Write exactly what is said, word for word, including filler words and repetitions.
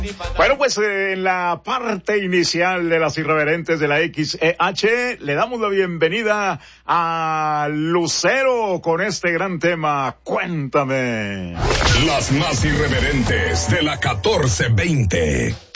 Bueno, pues eh, en la parte inicial de las irreverentes de la X E H le damos la bienvenida a Lucero con este gran tema, Cuéntame. Las más irreverentes de la catorce veinte.